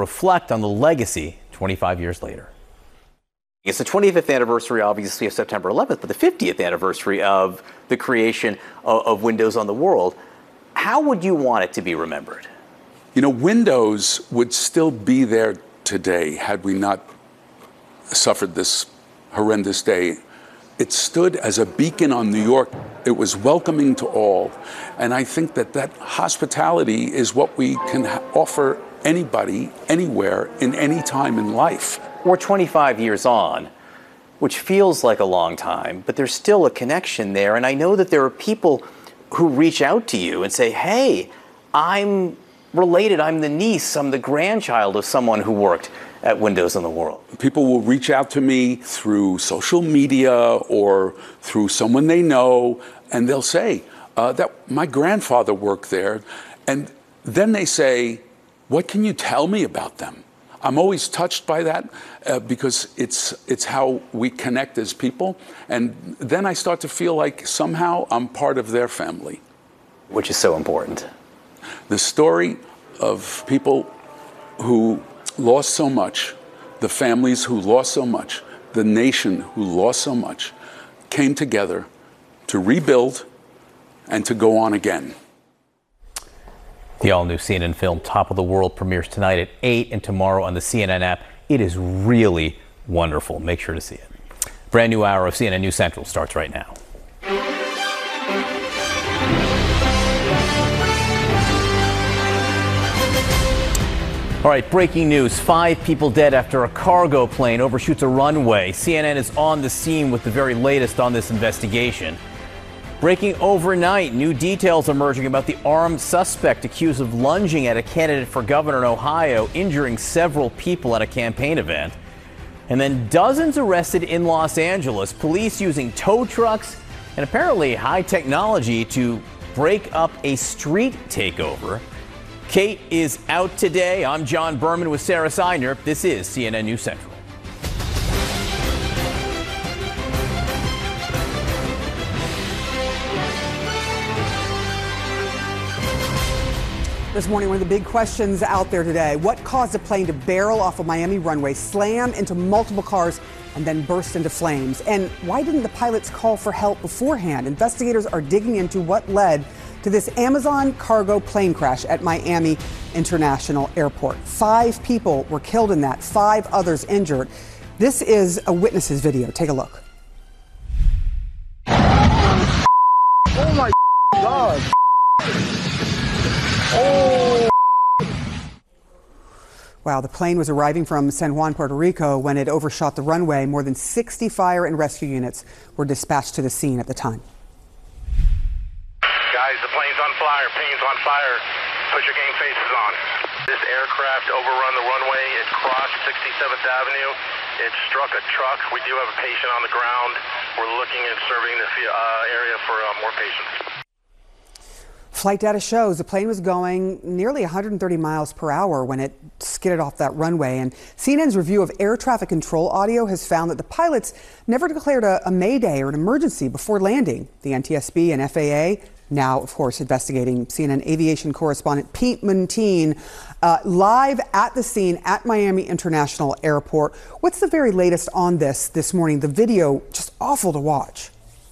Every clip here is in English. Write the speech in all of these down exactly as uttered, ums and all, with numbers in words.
reflect on the legacy twenty-five years later. It's the twenty-fifth anniversary, obviously, of September eleventh, but the fiftieth anniversary of the creation of, of Windows on the World. How would you want it to be remembered? You know, Windows would still be there today had we not suffered this horrendous day. It stood as a beacon on New York. It was welcoming to all. And I think that that hospitality is what we can offer anybody, anywhere, in any time in life. We're twenty-five years on, which feels like a long time, but there's still a connection there. And I know that there are people who reach out to you and say, hey, I'm related, I'm the niece, I'm the grandchild of someone who worked at Windows on the World. People will reach out to me through social media or through someone they know, and they'll say uh, that my grandfather worked there. And then they say, what can you tell me about them? I'm always touched by that uh, because it's it's how we connect as people. And then I start to feel like somehow I'm part of their family. Which is so important. The story of people who lost so much, the families who lost so much, the nation who lost so much, came together to rebuild and to go on again. The all-new C N N film Top of the World premieres tonight at eight and tomorrow on the C N N app. It is really wonderful. Make sure to see it. Brand new hour of C N N News Central starts right now. All right, breaking news. Five people dead after a cargo plane overshoots a runway. C N N is on the scene with the very latest on this investigation. Breaking overnight, new details emerging about the armed suspect accused of lunging at a candidate for governor in Ohio, injuring several people at a campaign event. And then dozens arrested in Los Angeles, police using tow trucks and apparently high technology to break up a street takeover. Kate is out today. I'm John Berman with Sarah Seidner. This is C N N News Central. This morning, one of the big questions out there today: what caused a plane to barrel off a Miami runway, slam into multiple cars, and then burst into flames? And why didn't the pilots call for help beforehand? Investigators are digging into what led to this Amazon cargo plane crash at Miami International Airport. Five people were killed in that, five others injured. This is a witness's video. Take a look. Oh my God. Oh. Wow, the plane was arriving from San Juan, Puerto Rico when it overshot the runway. More than sixty fire and rescue units were dispatched to the scene at the time. Guys, the plane's on fire, plane's on fire. Put your game faces on. This aircraft overrun the runway. It crossed sixty-seventh Avenue. It struck a truck. We do have a patient on the ground. We're looking at serving this uh, area for uh, more patients. Flight data shows the plane was going nearly one hundred thirty miles per hour when it skidded off that runway. And C N N's review of air traffic control audio has found that the pilots never declared a, a mayday or an emergency before landing. The N T S B and F A A now, of course, investigating. C N N aviation correspondent Pete Muntean uh, live at the scene at Miami International Airport. What's the very latest on this this morning? The video just awful to watch.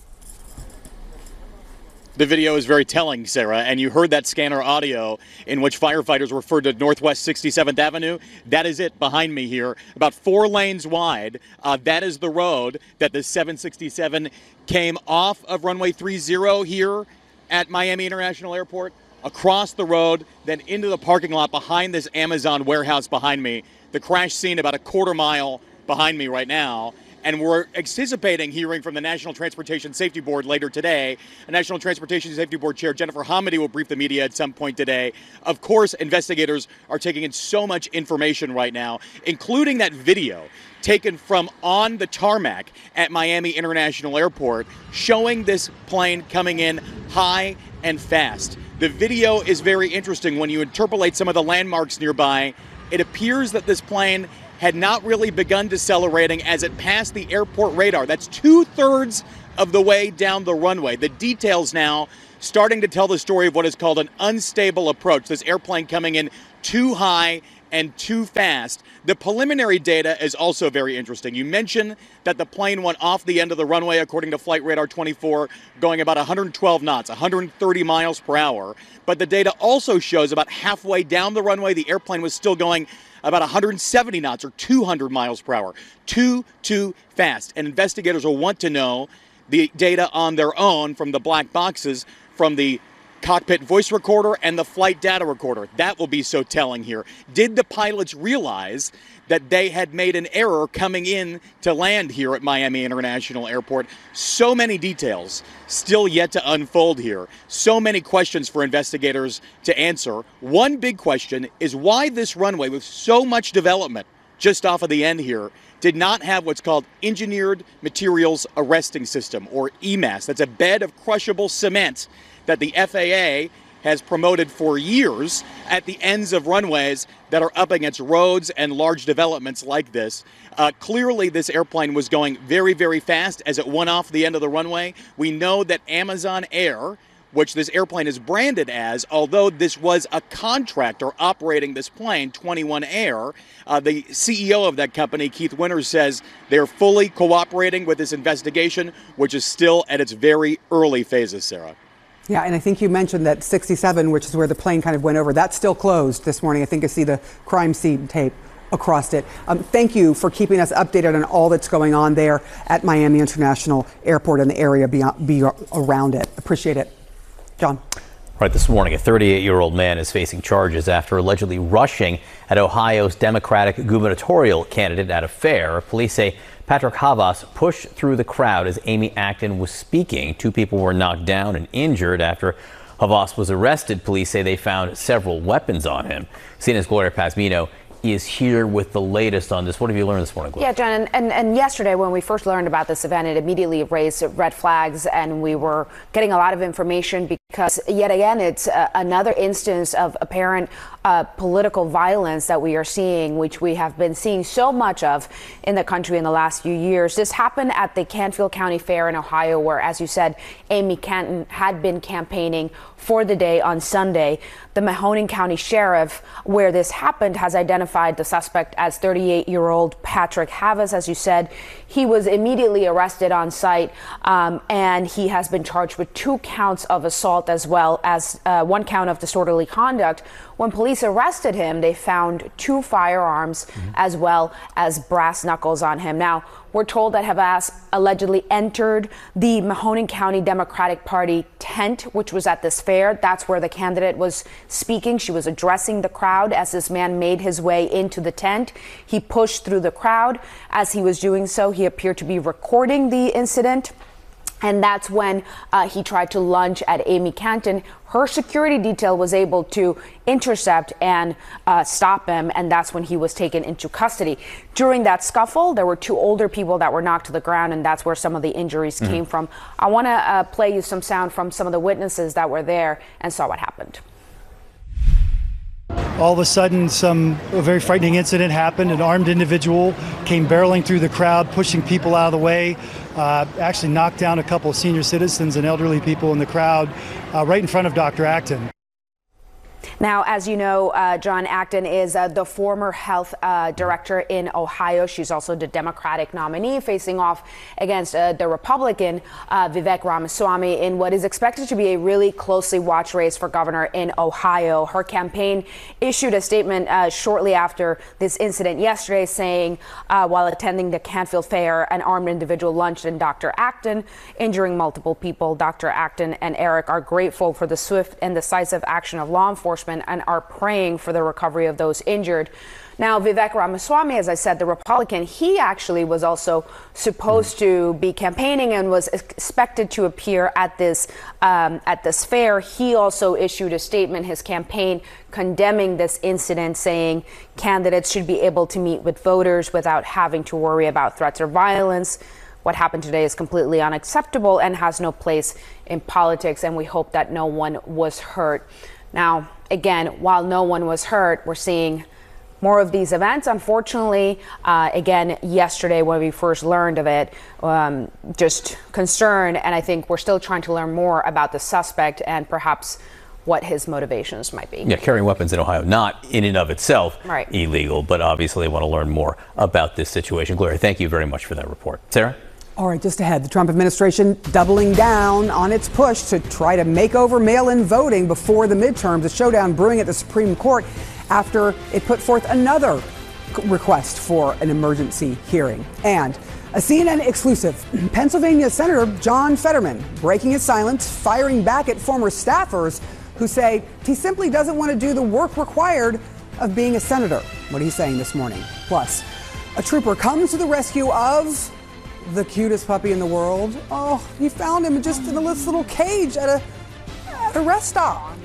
The video is very telling, Sarah, and you heard that scanner audio in which firefighters referred to Northwest sixty-seventh Avenue. That is it behind me here, about four lanes wide. Uh, that is the road that the seven sixty-seven came off of runway three zero here at Miami International Airport, across the road, then into the parking lot behind this Amazon warehouse behind me. The crash scene about a quarter mile behind me right now. And we're anticipating hearing from the National Transportation Safety Board later today. The National Transportation Safety Board Chair Jennifer Hamady will brief the media at some point today. Of course, investigators are taking in so much information right now, including that video taken from on the tarmac at Miami International Airport, showing this plane coming in high and fast. The video is very interesting. When you interpolate some of the landmarks nearby, it appears that this plane had not really begun decelerating as it passed the airport radar. That's two-thirds of the way down the runway. The details now starting to tell the story of what is called an unstable approach. This airplane coming in too high and too fast. The preliminary data is also very interesting. You mentioned that the plane went off the end of the runway, according to Flight Radar twenty-four, going about one hundred twelve knots, one hundred thirty miles per hour. But the data also shows about halfway down the runway, the airplane was still going about one hundred seventy knots or two hundred miles per hour. Too, too fast. And investigators will want to know the data on their own from the black boxes, from the cockpit voice recorder and the flight data recorder. That will be so telling here. Did the pilots realize that they had made an error coming in to land here at Miami International Airport? So many details still yet to unfold here. So many questions for investigators to answer. One big question is why this runway, with so much development just off of the end here, did not have what's called Engineered Materials Arresting System, or E M A S. That's a bed of crushable cement that the F A A has promoted for years at the ends of runways that are up against roads and large developments like this. Uh, clearly, this airplane was going very, very fast as it went off the end of the runway. We know that Amazon Air, which this airplane is branded as, although this was a contractor operating this plane, twenty-one Air, uh, the C E O of that company, Keith Winters, says they're fully cooperating with this investigation, which is still at its very early phases, Sarah. Yeah, and I think you mentioned that sixty-seven, which is where the plane kind of went over, that's still closed this morning. I think I see the crime scene tape across it. Um, thank you for keeping us updated on all that's going on there at Miami International Airport and the area beyond, be around it. Appreciate it. John. Right, this morning, a thirty-eight-year-old man is facing charges after allegedly rushing at Ohio's Democratic gubernatorial candidate at a fair. Police say Patrick Havas pushed through the crowd as Amy Acton was speaking. Two people were knocked down and injured after Havas was arrested. Police say they found several weapons on him. C N N's Gloria Pazmino is here with the latest on this. What have you learned this morning, Gloria? Yeah, John, and, and, and yesterday when we first learned about this event, it immediately raised red flags, and we were getting a lot of information because, yet again, it's uh, another instance of apparent uh, political violence that we are seeing, which we have been seeing so much of in the country in the last few years. This happened at the Canfield County Fair in Ohio, where, as you said, Amy Canton had been campaigning for the day on Sunday. The Mahoning County Sheriff, where this happened, has identified the suspect as thirty-eight-year-old Patrick Havas. As you said, he was immediately arrested on site, um, and he has been charged with two counts of assault as well as uh, one count of disorderly conduct. When police arrested him, they found two firearms mm-hmm. as well as brass knuckles on him. Now, we're told that Havas allegedly entered the Mahoning County Democratic Party tent, which was at this fair. That's where the candidate was speaking. She was addressing the crowd as this man made his way into the tent. He pushed through the crowd. As he was doing so, he appeared to be recording the incident. And that's when uh, he tried to lunge at Amy Canton. Her security detail was able to intercept and uh, stop him, and that's when he was taken into custody. During that scuffle, there were two older people that were knocked to the ground, and that's where some of the injuries mm-hmm. came from. I want to uh, play you some sound from some of the witnesses that were there and saw what happened. All of a sudden, some a very frightening incident happened. An armed individual came barreling through the crowd, pushing people out of the way, uh, actually knocked down a couple of senior citizens and elderly people in the crowd uh, right in front of Doctor Acton. Now, as you know, uh, John, Acton is uh, the former health uh, director in Ohio. She's also the Democratic nominee facing off against uh, the Republican uh, Vivek Ramaswamy in what is expected to be a really closely watched race for governor in Ohio. Her campaign issued a statement uh, shortly after this incident yesterday saying uh, while attending the Canfield Fair, an armed individual lunged at Doctor Acton, injuring multiple people. Doctor Acton and Eric are grateful for the swift and decisive action of law enforcement and are praying for the recovery of those injured. Now, Vivek Ramaswamy, as I said, the Republican, he actually was also supposed to be campaigning and was expected to appear at this um, at this fair. He also issued a statement, his campaign, condemning this incident, saying candidates should be able to meet with voters without having to worry about threats or violence. What happened today is completely unacceptable and has no place in politics, and we hope that no one was hurt. Now, again, while no one was hurt, we're seeing more of these events. Unfortunately, uh, again, yesterday when we first learned of it, um, just concern, and I think we're still trying to learn more about the suspect and perhaps what his motivations might be. Yeah, carrying weapons in Ohio, not in and of itself right. illegal, but obviously they want to learn more about this situation. Gloria, thank you very much for that report. Sarah? All right, just ahead, the Trump administration doubling down on its push to try to make over mail-in voting before the midterms, a showdown brewing at the Supreme Court after it put forth another request for an emergency hearing. And a C N N exclusive, Pennsylvania Senator John Fetterman breaking his silence, firing back at former staffers who say he simply doesn't want to do the work required of being a senator. What are you saying this morning? Plus, a trooper comes to the rescue of the cutest puppy in the world. Oh, he found him just in a little cage at a, at a rest stop.